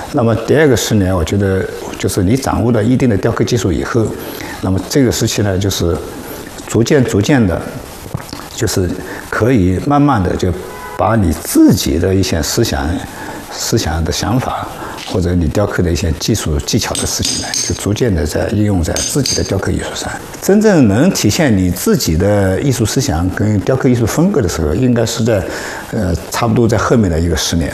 那么第二个10年，我觉得就是你掌握了一定的雕刻技术以后，那么这个时期呢，就是逐渐的，就是可以慢慢的就把你自己的一些思想的想法，或者你雕刻的一些技术技巧的事情呢，就逐渐的在应用在自己的雕刻艺术上。真正能体现你自己的艺术思想跟雕刻艺术风格的时候，应该是在差不多在后面的一个10年。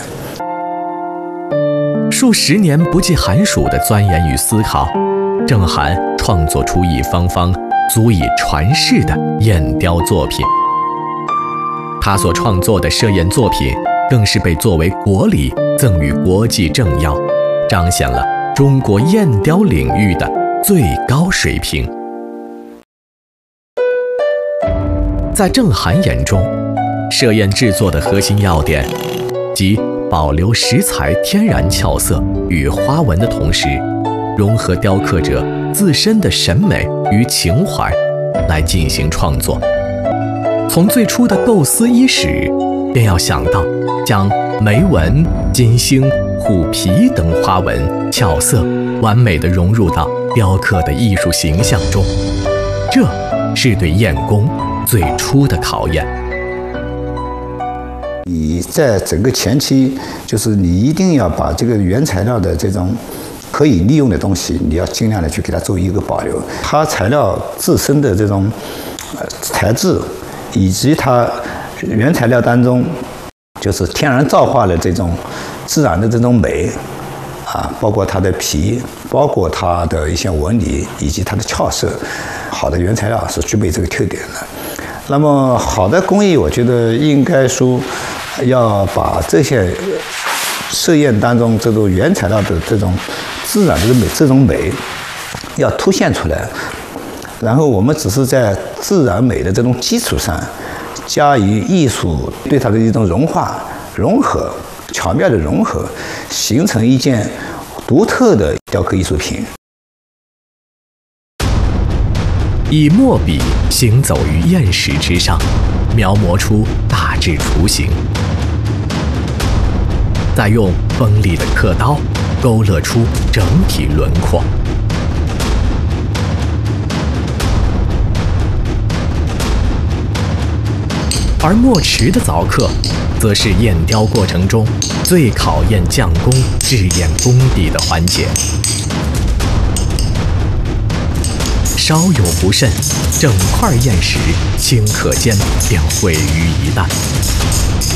数10年不计寒暑的钻研与思考，郑涵创作出一方方足以传世的砚雕作品。他所创作的射砚作品，更是被作为国礼赠予国际政要，彰显了中国砚雕领域的最高水平。在郑涵眼中，射砚制作的核心要点，即保留石材天然俏色与花纹的同时，融合雕刻者自身的审美与情怀来进行创作。从最初的构思伊始，便要想到将梅纹、金星、虎皮等花纹俏色完美地融入到雕刻的艺术形象中，这是对砚工最初的考验。 你在整个前期，就是你一定要把这个原材料的这种可以利用的东西，你要尽量的去给它做一个保留。它材料自身的这种材质，以及它原材料当中就是天然造化的这种自然的这种美啊，包括它的皮，包括它的一些纹理，以及它的俏色，好的原材料是具备这个特点的。那么好的工艺，我觉得应该说要把这些射砚当中这种原材料的这种自然的美，这种美要凸显出来。然后我们只是在自然美的这种基础上，加以艺术对它的一种融合，巧妙的融合，形成一件独特的雕刻艺术品。 以墨笔行走于砚石之上，描摹出大致雏形，再用锋利的刻刀勾勒出整体轮廓。而墨池的凿刻，则是砚雕过程中最考验匠工制砚功底的环节。稍有不慎，整块砚石顷刻间便毁于一旦。